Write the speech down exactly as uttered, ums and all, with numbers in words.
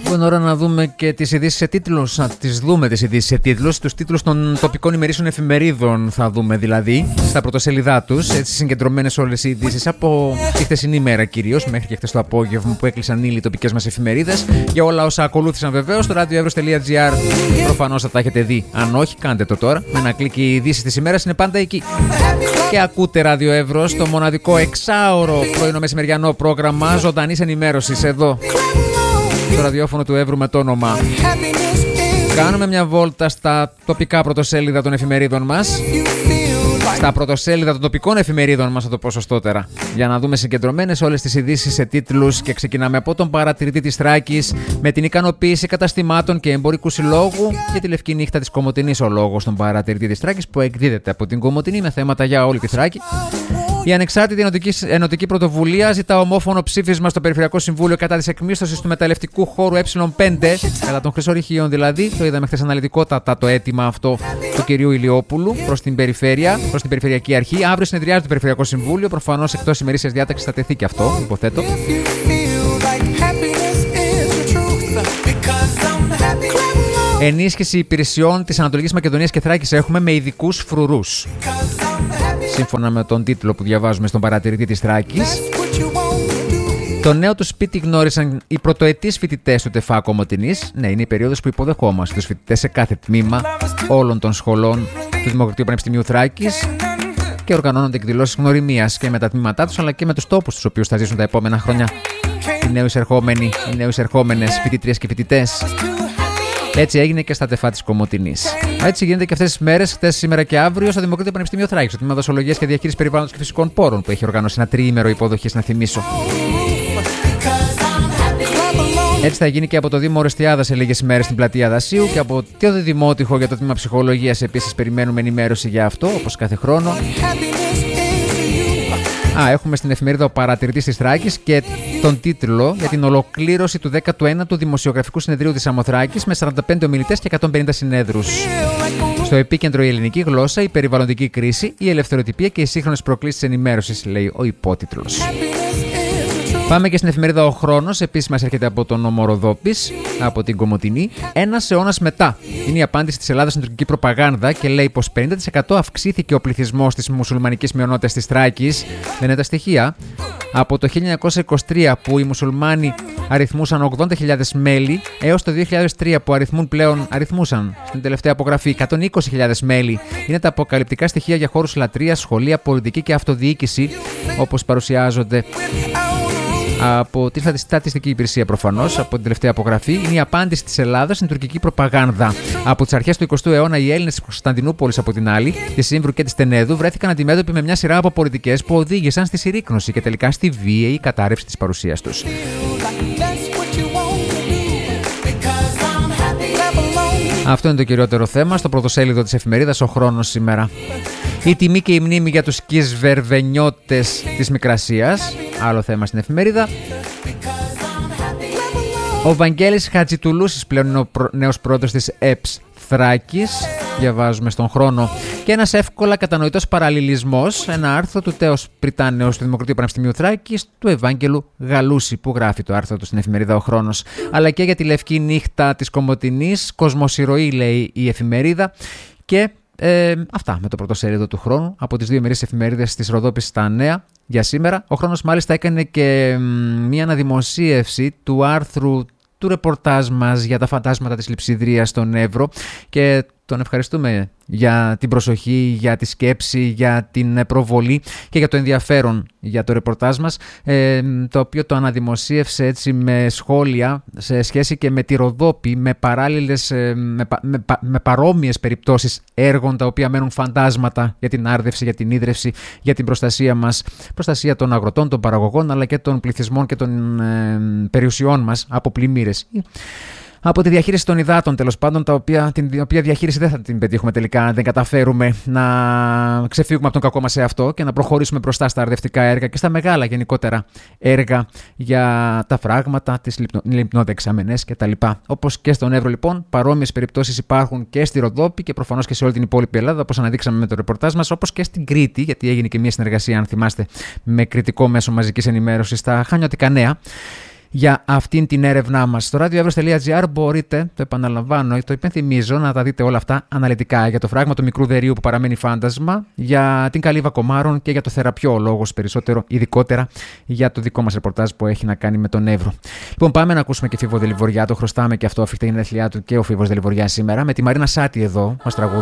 Είναι ώρα να δούμε και τις ειδήσεις σε τίτλους. Να τις δούμε τις ειδήσεις σε τίτλους. Τους τίτλους των τοπικών ημερήσεων εφημερίδων θα δούμε δηλαδή στα πρωτοσέλιδά τους. Έτσι συγκεντρωμένες όλες οι ειδήσεις από τη χθεσινή μέρα κυρίως, μέχρι και χθες το απόγευμα που έκλεισαν ήδη οι τοπικές μας εφημερίδες. Για όλα όσα ακολούθησαν βεβαίως στο radioevros τελεία gr. Προφανώς θα τα έχετε δει. Αν όχι, κάντε το τώρα. Με ένα κλικ οι ειδήσεις της ημέρας είναι πάντα εκεί. Και ακούτε Radio Evros, το μοναδικό εξάωρο πρωινό μεσημεριανό πρόγραμμα ζωντανής ενημέρωσης εδώ. Το ραδιόφωνο του Εύρου με το όνομα. Κάνουμε μια βόλτα στα τοπικά πρωτοσέλιδα των εφημερίδων μας. Στα πρωτοσέλιδα των τοπικών εφημερίδων μας, θα το πω σωστότερα. Για να δούμε συγκεντρωμένες όλες τις ειδήσεις σε τίτλους. Και ξεκινάμε από τον παρατηρητή της Θράκης με την ικανοποίηση καταστημάτων και εμπορικού συλλόγου για τη Λευκή Νύχτα της Κομοτηνής. Ο λόγος στον παρατηρητή της Θράκης που εκδίδεται από την Κομοτηνή με θέματα για όλη τη Θράκη. Η ανεξάρτητη ενωτική, ενωτική πρωτοβουλία ζητά ομόφωνο ψήφισμα στο Περιφερειακό Συμβούλιο κατά της εκμίσθωσης του μεταλλευτικού χώρου ε πέντε, κατά των χρυσορυχείων δηλαδή. Το είδαμε χθες αναλυτικότατα το αίτημα αυτό του κυρίου Ηλιόπουλου προς την Περιφέρεια, προς την Περιφερειακή Αρχή. Αύριο συνεδριάζει το Περιφερειακό Συμβούλιο. Προφανώς εκτός ημερήσιας διάταξης θα τεθεί και αυτό, υποθέτω. Ενίσχυση υπηρεσιών της Ανατολικής Μακεδονίας και Θράκης έχουμε με ειδικούς φρουρούς. Σύμφωνα με τον τίτλο που διαβάζουμε στον παρατηρητή της Θράκης. Το νέο του σπίτι γνώρισαν οι πρωτοετής φοιτητές του ΤΕΦΑ Κομοτηνής. Ναι, είναι η περίοδος που υποδεχόμαστε τους φοιτητές σε κάθε τμήμα όλων των σχολών του Δημοκρατίου Πανεπιστημίου Θράκης και οργανώνονται εκδηλώσεις γνωριμίας και με τα τμήματά τους αλλά και με τους τόπους τους οποίους θα ζήσουν τα επόμενα χρόνια οι νέοι εισερχόμενοι, οι νέοι εισερχόμενες φοιτητρίες και φοιτητές. Έτσι έγινε και στα ΤΕΦΑ της Κομοτηνής. Έτσι γίνεται και αυτές τις μέρες, χθες, σήμερα και αύριο, στο Δημοκρατικό Πανεπιστήμιο Θράκης, στο τμήμα Δασολογίας και Διαχείρισης Περιβάλλοντος και Φυσικών Πόρων, που έχει οργανώσει ένα τριήμερο υποδοχής, να θυμίσω. Έτσι θα γίνει και από το Δήμο Ορεστιάδα σε λίγες μέρες στην πλατεία Δασίου και από το Δημότυχο για το τμήμα Ψυχολογίας. Επίσης, περιμένουμε ενημέρωση για αυτό, όπως κάθε χρόνο. Α, έχουμε στην εφημερίδα Ο Παρατηρητής της Θράκης και τον τίτλο για την ολοκλήρωση του δέκατου ένατου Δημοσιογραφικού Συνεδρίου της Αμοθράκης με σαράντα πέντε ομιλητές και εκατόν πενήντα συνέδρους. Στο επίκεντρο η ελληνική γλώσσα, η περιβαλλοντική κρίση, η ελευθεροτυπία και οι σύγχρονες προκλήσεις ενημέρωσης, λέει ο υπότιτλος. Πάμε και στην εφημερίδα Ο Χρόνος. Επίσης μας έρχεται από τον νόμο Ροδόπης, από την Κομοτηνή. Ένας αιώνας μετά. Είναι η απάντηση της Ελλάδας στην τουρκική προπαγάνδα και λέει πως πενήντα τοις εκατό αυξήθηκε ο πληθυσμός της μουσουλμανικής μειονότητας της Θράκης. Λένε τα στοιχεία. Από το χίλια εννιακόσια είκοσι τρία που οι μουσουλμάνοι αριθμούσαν ογδόντα χιλιάδες μέλη έως το δύο χιλιάδες τρία που αριθμούν πλέον, αριθμούσαν στην τελευταία απογραφή εκατόν είκοσι χιλιάδες μέλη. Είναι τα αποκαλυπτικά στοιχεία για χώρους λατρείας, σχολεία, πολιτική και αυτοδιοίκηση, όπως παρουσιάζονται από τη Στατιστική Υπηρεσία προφανώς, από την τελευταία απογραφή. Είναι η απάντηση της Ελλάδας στην τουρκική προπαγάνδα. Από τις αρχές του εικοστού αιώνα, οι Έλληνες της Κωνσταντινούπολης από την άλλη, της Σύμβρου και της Τενέδου, βρέθηκαν αντιμέτωποι με μια σειρά από πολιτικές που οδήγησαν στη συρρίκνωση και τελικά στη βίαιη κατάρρευση της παρουσίας τους. Αυτό είναι το κυριότερο θέμα στο πρωτοσέλιδο της εφημερίδας Ο Χρόνος σήμερα. Η τιμή και η μνήμη για τους κισβερβενιώτες της Μικρασίας. Άλλο θέμα στην εφημερίδα. Ο Βαγγέλης Χατζητουλούσης πλέον είναι ο νέος πρόεδρος της ΕΠΣ Θράκης. Διαβάζουμε στον Χρόνο. Και ένας εύκολα κατανοητός παραλληλισμός. Ένα άρθρο του Τέος Πριτάνεως του Δημοκρατίου Πανεπιστημίου Θράκης, του Ευάγγελου Γαλούση, που γράφει το άρθρο του στην εφημερίδα Ο Χρόνος. Αλλά και για τη Λευκή Νύχτα της Κομοτηνής. Κοσμοσυρωή, λέει η εφημερίδα. Και ε, αυτά με το πρωτοσέλιδο του Χρόνου από τις δύο ημερήσιες εφημερίδες της Ροδόπης στα Νέα για σήμερα. Ο Χρόνος μάλιστα έκανε και μ, μια αναδημοσίευση του άρθρου του ρεπορτάζ μας για τα φαντάσματα της Λειψιδρίας στον Εύρο και τον ευχαριστούμε για την προσοχή, για τη σκέψη, για την προβολή και για το ενδιαφέρον για το ρεπορτάζ μας, ε, το οποίο το αναδημοσίευσε έτσι με σχόλια σε σχέση και με τη Ροδόπη, με παράλληλες, ε, με, με, με παρόμοιες περιπτώσεις έργων τα οποία μένουν φαντάσματα για την άρδευση, για την ίδρυυση, για την προστασία μας, προστασία των αγροτών, των παραγωγών αλλά και των πληθυσμών και των ε, περιουσιών μας από πλημμύρες. Από τη διαχείριση των υδάτων, τέλος πάντων, τα οποία, την οποία διαχείριση δεν θα την πετύχουμε τελικά αν δεν καταφέρουμε να ξεφύγουμε από τον κακό μας εαυτό και να προχωρήσουμε μπροστά στα αρδευτικά έργα και στα μεγάλα γενικότερα έργα για τα φράγματα, τις λιπνόδεξαμενές κτλ. Όπως και στον Εύρο, λοιπόν, παρόμοιες περιπτώσεις υπάρχουν και στη Ροδόπη και προφανώς και σε όλη την υπόλοιπη Ελλάδα, όπως αναδείξαμε με το ρεπορτάζ μας, όπως και στην Κρήτη, γιατί έγινε και μια συνεργασία, αν θυμάστε, με κριτικό μέσο μαζικής ενημέρωσης στα Χανιώτικα Νέα. για αυτήν την έρευνά μας. Στο radioevros.gr μπορείτε, το επαναλαμβάνω, το υπενθυμίζω, να τα δείτε όλα αυτά αναλυτικά για το φράγμα του μικρού δερείου που παραμένει φάντασμα, για την καλύβα κομάρων και για το θεραπείο ο λόγος περισσότερο, ειδικότερα για το δικό μας ρεπορτάζ που έχει να κάνει με τον Εύρο. Λοιπόν, πάμε να ακούσουμε και Φίβο Δελιβοριά, το χρωστάμε και αυτό, αφήχτε η γενέθλιά του και ο Φίβος Δελιβοριά σήμερα, με τη Μαρίνα Σάτι εδώ, μας τραγουδά.